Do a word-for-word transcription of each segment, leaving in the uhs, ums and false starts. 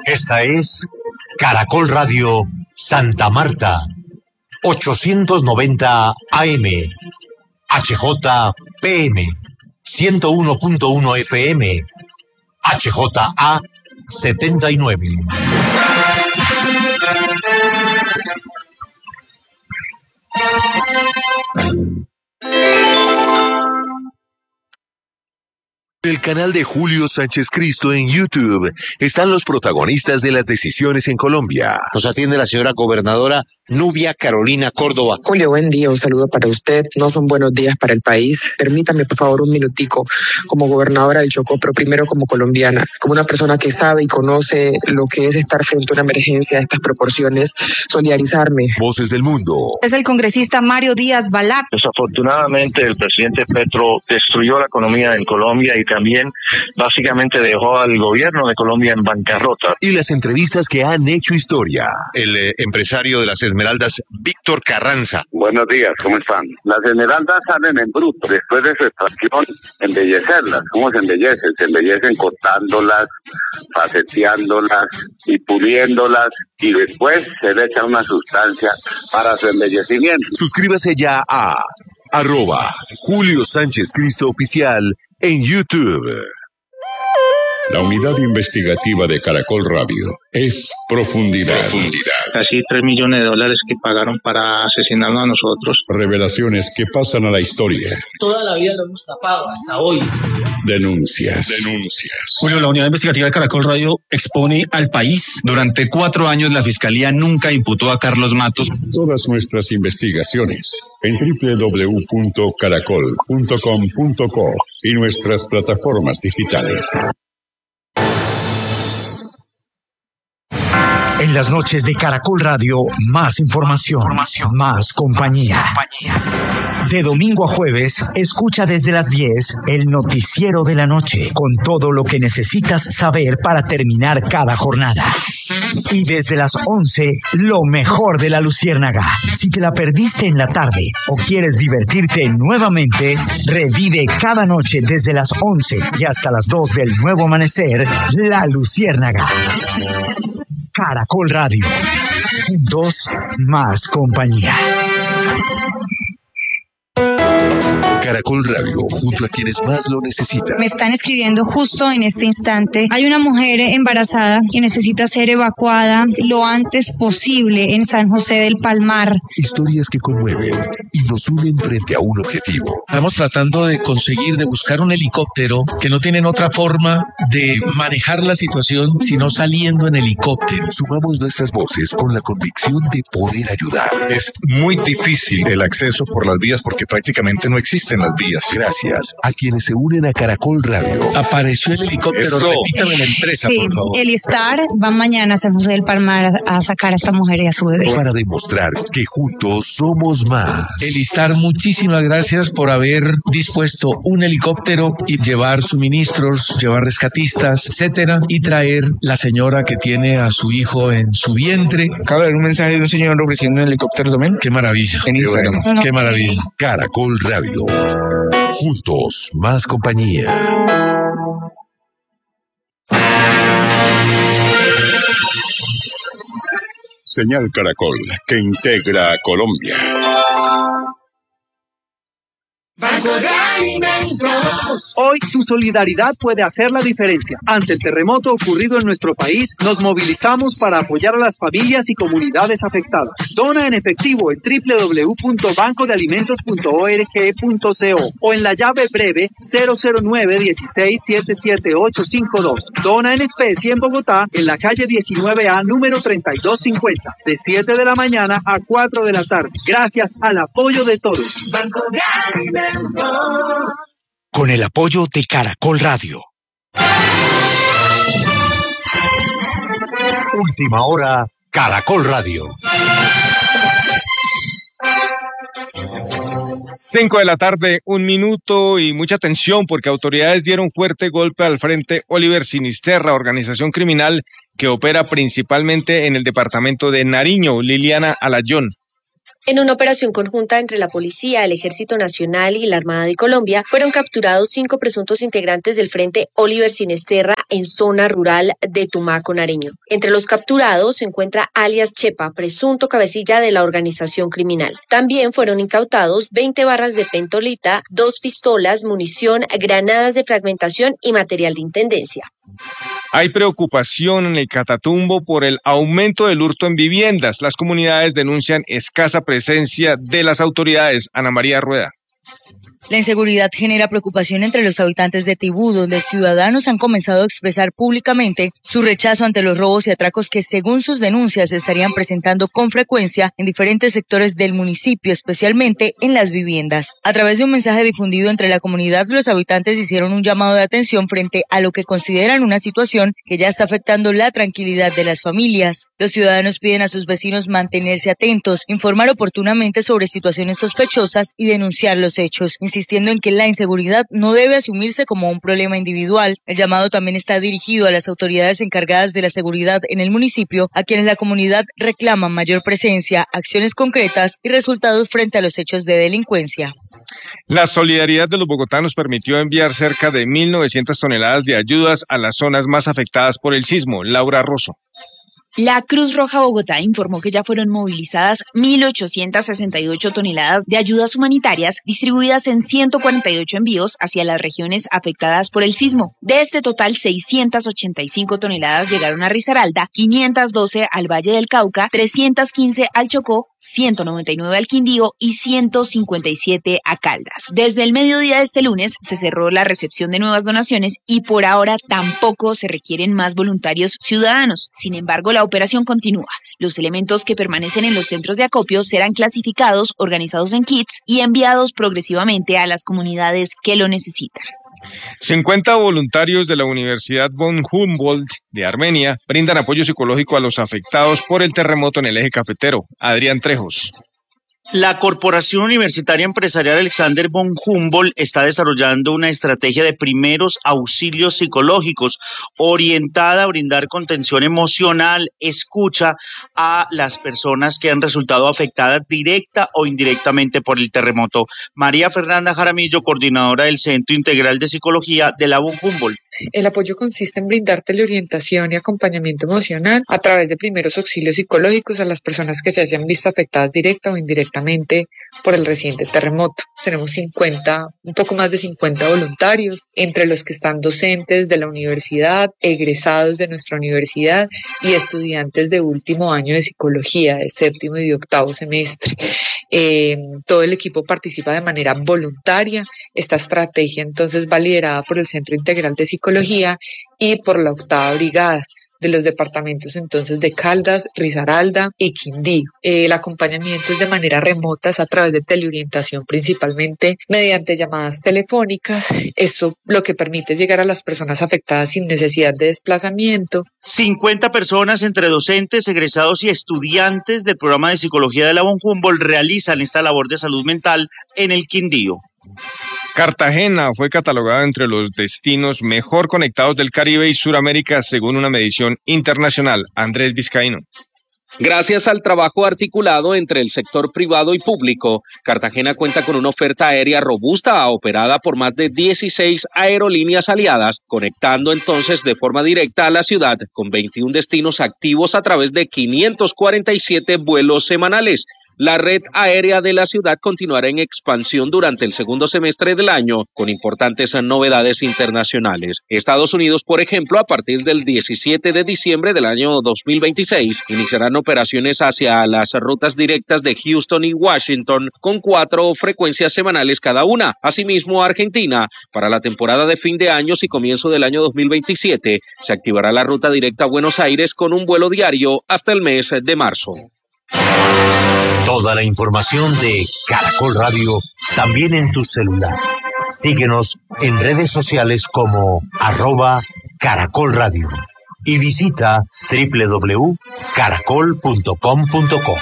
Esta es Caracol Radio Santa Marta, ochocientos noventa A M, H J P M, ciento uno punto uno F M, H J A setenta y nueve. El canal de Julio Sánchez Cristo en YouTube están los protagonistas de las decisiones en Colombia. Nos atiende la señora gobernadora Nubia Carolina Córdoba. Julio, buen día, un saludo para usted. No son buenos días para el país. Permítame, por favor, un minutico como gobernadora del Chocó, pero primero como colombiana, como una persona que sabe y conoce lo que es estar frente a una emergencia de estas proporciones, solidarizarme. Voces del mundo. Es el congresista Mario Díaz Balart. Desafortunadamente, el presidente Petro destruyó la economía en Colombia y también básicamente dejó al gobierno de Colombia en bancarrota. Y las entrevistas que han hecho historia. El eh, empresario de las Esmeraldas, Víctor Carranza. Buenos días, ¿cómo están? Las esmeraldas salen en bruto. Después de su extracción, embellecerlas. ¿Cómo se embellecen? Se embellecen cortándolas, faceteándolas y puliéndolas. Y después se le echa una sustancia para su embellecimiento. Suscríbase ya a arroba Julio Sánchez Cristo Oficial en YouTube. La unidad investigativa de Caracol Radio es Profundidad. Profundidad. Casi tres millones de dólares que pagaron para asesinarnos a nosotros. Revelaciones que pasan a la historia. Toda la vida lo hemos tapado, hasta hoy. Denuncias. Denuncias. Julio, la unidad investigativa de Caracol Radio expone al país. Durante cuatro años la Fiscalía nunca imputó a Carlos Matos. Todas nuestras investigaciones en doble u doble u doble u punto caracol punto com punto co y nuestras plataformas digitales. En las noches de Caracol Radio, más información, información, más compañía. compañía. De domingo a jueves, escucha desde las diez el noticiero de la noche, con todo lo que necesitas saber para terminar cada jornada. Y desde las once, lo mejor de la Luciérnaga. Si te la perdiste en la tarde o quieres divertirte nuevamente, revive cada noche desde las once y hasta las dos del nuevo amanecer, La Luciérnaga. Caracol Radio. Juntos, más compañía. Caracol Radio, junto a quienes más lo necesitan. Me están escribiendo justo en este instante. Hay una mujer embarazada que necesita ser evacuada lo antes posible en San José del Palmar. Historias que conmueven y nos unen frente a un objetivo. Estamos tratando de conseguir, de buscar un helicóptero que no tienen otra forma de manejar la situación sino saliendo en helicóptero. Sumamos nuestras voces con la convicción de poder ayudar. Es muy difícil el acceso por las vías porque prácticamente no existen las vías. Gracias a quienes se unen a Caracol Radio. Apareció el helicóptero, Eso. repítame la empresa, Sí, por favor. el Istar va mañana a San José del Palmar a, a sacar a esta mujer y a su bebé. Para demostrar que juntos somos más. El Istar, muchísimas gracias por haber dispuesto un helicóptero y llevar suministros, llevar rescatistas, etcétera, y traer la señora que tiene a su hijo en su vientre. Acaba de ver un mensaje de un señor ofreciendo un helicóptero también. Qué maravilla. En Instagram. Qué, bueno, qué maravilla. Caracol Radio. Juntos, más compañía. Señal Caracol, que integra a Colombia. Banco de Alimentos. Hoy tu solidaridad puede hacer la diferencia. Ante el terremoto ocurrido en nuestro país, nos movilizamos para apoyar a las familias y comunidades afectadas. Dona en efectivo en doble u doble u doble u punto banco de alimentos punto org punto co o en la llave breve cero cero nueve uno seis siete siete ocho cinco dos. Dona en especie en Bogotá, en la calle diecinueve A, número treinta y dos cincuenta, de siete de la mañana a cuatro de la tarde. Gracias al apoyo de todos. Banco de Alimentos. Con el apoyo de Caracol Radio. Última hora, Caracol Radio. Cinco de la tarde, un minuto y mucha atención porque autoridades dieron fuerte golpe al Frente Oliver Sinisterra, organización criminal que opera principalmente en el departamento de Nariño. Liliana Alayón. En una operación conjunta entre la Policía, el Ejército Nacional y la Armada de Colombia, fueron capturados cinco presuntos integrantes del Frente Oliver Sinisterra en zona rural de Tumaco, Nariño. Entre los capturados se encuentra alias Chepa, presunto cabecilla de la organización criminal. También fueron incautados veinte barras de pentolita, dos pistolas, munición, granadas de fragmentación y material de intendencia. Hay preocupación en el Catatumbo por el aumento del hurto en viviendas. Las comunidades denuncian escasa presencia de las autoridades. Ana María Rueda. La inseguridad genera preocupación entre los habitantes de Tibú, donde ciudadanos han comenzado a expresar públicamente su rechazo ante los robos y atracos que, según sus denuncias, se estarían presentando con frecuencia en diferentes sectores del municipio, especialmente en las viviendas. A través de un mensaje difundido entre la comunidad, los habitantes hicieron un llamado de atención frente a lo que consideran una situación que ya está afectando la tranquilidad de las familias. Los ciudadanos piden a sus vecinos mantenerse atentos, informar oportunamente sobre situaciones sospechosas y denunciar los hechos, insistiendo en que la inseguridad no debe asumirse como un problema individual. El llamado también está dirigido a las autoridades encargadas de la seguridad en el municipio, a quienes la comunidad reclama mayor presencia, acciones concretas y resultados frente a los hechos de delincuencia. La solidaridad de los bogotanos permitió enviar cerca de mil novecientas toneladas de ayudas a las zonas más afectadas por el sismo. Laura Rosso. La Cruz Roja Bogotá informó que ya fueron movilizadas mil ochocientas sesenta y ocho toneladas de ayudas humanitarias distribuidas en ciento cuarenta y ocho envíos hacia las regiones afectadas por el sismo. De este total, seiscientas ochenta y cinco toneladas llegaron a Risaralda, quinientas doce al Valle del Cauca, trescientas quince al Chocó, ciento noventa y nueve al Quindío y ciento cincuenta y siete a Caldas. Desde el mediodía de este lunes se cerró la recepción de nuevas donaciones y por ahora tampoco se requieren más voluntarios ciudadanos. Sin embargo, la operación continúa. Los elementos que permanecen en los centros de acopio serán clasificados, organizados en kits y enviados progresivamente a las comunidades que lo necesitan. cincuenta voluntarios de la Universidad von Humboldt de Armenia brindan apoyo psicológico a los afectados por el terremoto en el eje cafetero. Adrián Trejos. La Corporación Universitaria Empresarial Alexander von Humboldt está desarrollando una estrategia de primeros auxilios psicológicos orientada a brindar contención emocional, escucha a las personas que han resultado afectadas directa o indirectamente por el terremoto. María Fernanda Jaramillo, coordinadora del Centro Integral de Psicología de la von Humboldt. El apoyo consiste en brindar teleorientación y acompañamiento emocional a través de primeros auxilios psicológicos a las personas que se hayan visto afectadas directa o indirectamente por el reciente terremoto. Tenemos cincuenta, un poco más de cincuenta voluntarios, entre los que están docentes de la universidad, egresados de nuestra universidad y estudiantes de último año de psicología, de séptimo y de octavo semestre. Eh, todo el equipo participa de manera voluntaria. Esta estrategia entonces va liderada por el Centro Integral de Psicología y por la octava brigada de los departamentos entonces de Caldas, Risaralda y Quindío. Eh, el acompañamiento es de manera remota, es a través de teleorientación principalmente mediante llamadas telefónicas. Eso lo que permite es llegar a las personas afectadas sin necesidad de desplazamiento. cincuenta personas entre docentes, egresados y estudiantes del programa de psicología de la von Humboldt realizan esta labor de salud mental en el Quindío. Cartagena fue catalogada entre los destinos mejor conectados del Caribe y Suramérica según una medición internacional. Andrés Vizcaíno. Gracias al trabajo articulado entre el sector privado y público, Cartagena cuenta con una oferta aérea robusta operada por más de dieciséis aerolíneas aliadas, conectando entonces de forma directa a la ciudad con veintiún destinos activos a través de quinientos cuarenta y siete vuelos semanales. La red aérea de la ciudad continuará en expansión durante el segundo semestre del año, con importantes novedades internacionales. Estados Unidos, por ejemplo, a partir del diecisiete de diciembre del año dos mil veintiséis, iniciarán operaciones hacia las rutas directas de Houston y Washington, con cuatro frecuencias semanales cada una. Asimismo, Argentina, para la temporada de fin de años y comienzo del año dos mil veintisiete, se activará la ruta directa a Buenos Aires con un vuelo diario hasta el mes de marzo. Toda la información de Caracol Radio también en tu celular. Síguenos en redes sociales como arroba Caracol Radio y visita doble u doble u doble u punto caracol punto com punto co.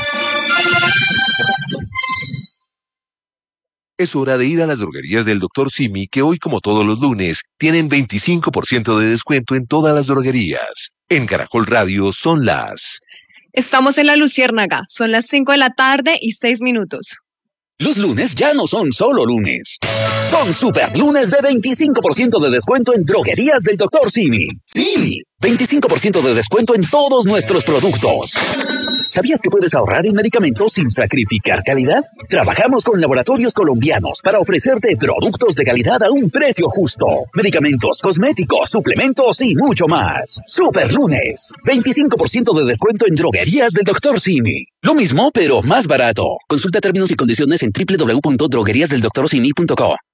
Es hora de ir a las droguerías del doctor Simi, que hoy, como todos los lunes, tienen veinticinco por ciento de descuento en todas las droguerías. En Caracol Radio son las... Estamos en La Luciérnaga, son las cinco de la tarde y seis minutos. Los lunes ya no son solo lunes. Son super lunes de veinticinco por ciento de descuento en droguerías del doctor Simi. Sí, veinticinco por ciento de descuento en todos nuestros productos. ¿Sabías que puedes ahorrar en medicamentos sin sacrificar calidad? Trabajamos con laboratorios colombianos para ofrecerte productos de calidad a un precio justo. Medicamentos, cosméticos, suplementos y mucho más. Super lunes. veinticinco por ciento de descuento en droguerías del doctor Simi. Lo mismo, pero más barato. Consulta términos y condiciones en doble u doble u doble u punto droguerías del doctor simi punto co.